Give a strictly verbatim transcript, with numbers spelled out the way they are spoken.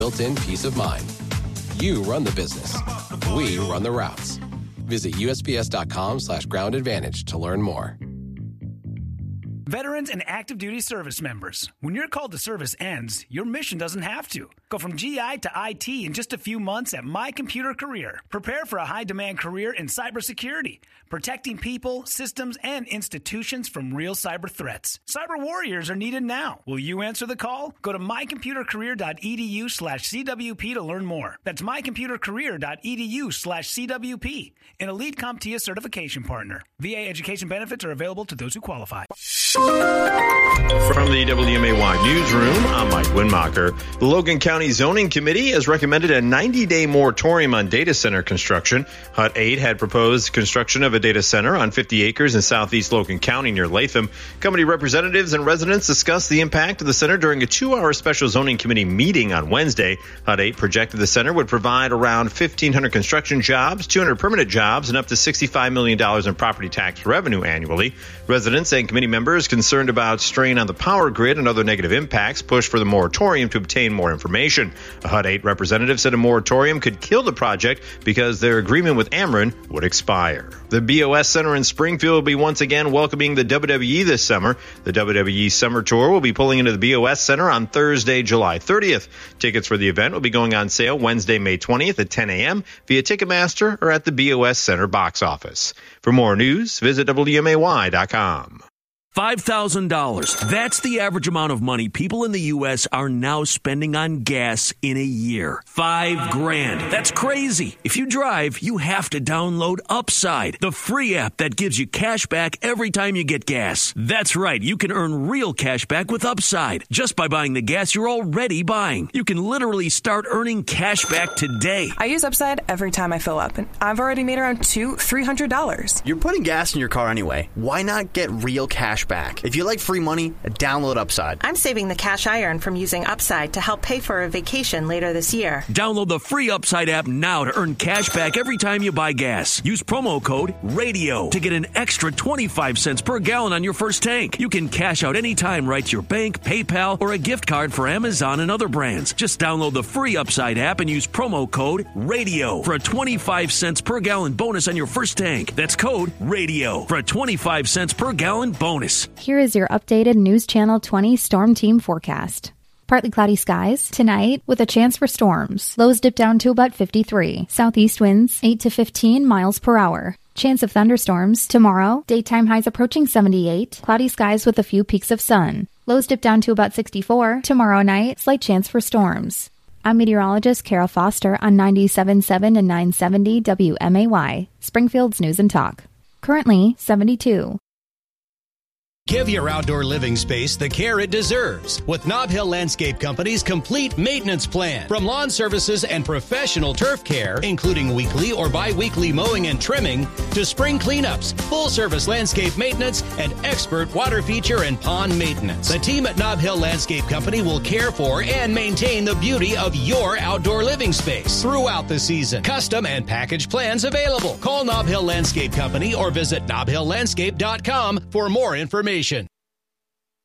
built-in peace of mind. You run the business. We run the routes. Visit U S P S dot com slash ground advantage to learn more. Veterans and active duty service members, when your call to service ends, your mission doesn't have to. Go from G I to I T in just a few months at My Computer Career. Prepare for a high-demand career in cybersecurity, protecting people, systems, and institutions from real cyber threats. Cyber warriors are needed now. Will you answer the call? Go to mycomputercareer.edu slash CWP to learn more. That's mycomputercareer.edu slash CWP, an elite CompTIA certification partner. V A education benefits are available to those who qualify. From the W M A Y Newsroom, I'm Mike Winmacher. The Logan County Zoning Committee has recommended a ninety-day moratorium on data center construction. H U D eight had proposed construction of a data center on fifty acres in southeast Logan County near Latham. Company representatives and residents discussed the impact of the center during a two-hour special zoning committee meeting on Wednesday. H U D eight projected the center would provide around fifteen hundred construction jobs, two hundred permanent jobs, and up to sixty-five million dollars in property tax revenue annually. Residents and committee members concerned about strain on the power grid and other negative impacts pushed for the moratorium to obtain more information. A H U D eight representative said a moratorium could kill the project because their agreement with Ameren would expire. The B O S Center in Springfield will be once again welcoming the W W E this summer. The W W E Summer Tour will be pulling into the B O S Center on Thursday, July thirtieth. Tickets for the event will be going on sale Wednesday, May twentieth at ten a.m. via Ticketmaster or at the B O S Center box office. For more news, visit W M A Y dot com. five thousand dollars. That's the average amount of money people in the U S are now spending on gas in a year. Five grand. That's crazy. If you drive, you have to download Upside, the free app that gives you cash back every time you get gas. That's right. You can earn real cash back with Upside just by buying the gas you're already buying. You can literally start earning cash back today. I use Upside every time I fill up, and I've already made around two, three hundred dollars. You're putting gas in your car anyway. Why not get real cash back? If you like free money, download Upside. I'm saving the cash I earn from using Upside to help pay for a vacation later this year. Download the free Upside app now to earn cash back every time you buy gas. Use promo code RADIO to get an extra twenty-five cents per gallon on your first tank. You can cash out anytime right to your bank, PayPal, or a gift card for Amazon and other brands. Just download the free Upside app and use promo code RADIO for a twenty-five cents per gallon bonus on your first tank. That's code RADIO for a twenty-five cents per gallon bonus. Here is your updated News Channel twenty Storm Team forecast. Partly cloudy skies tonight with a chance for storms. Lows dip down to about fifty-three. Southeast winds eight to fifteen miles per hour. Chance of thunderstorms tomorrow. Daytime highs approaching seventy-eight. Cloudy skies with a few peaks of sun. Lows dip down to about sixty-four. Tomorrow night, slight chance for storms. I'm meteorologist Kara Foster on ninety-seven point seven and nine seventy W M A Y, Springfield's News and Talk. Currently seventy-two. Give your outdoor living space the care it deserves with Nob Hill Landscape Company's complete maintenance plan. From lawn services and professional turf care, including weekly or bi-weekly mowing and trimming, to spring cleanups, full-service landscape maintenance, and expert water feature and pond maintenance. The team at Nob Hill Landscape Company will care for and maintain the beauty of your outdoor living space throughout the season. Custom and package plans available. Call Nob Hill Landscape Company or visit nob hill landscape dot com for more information.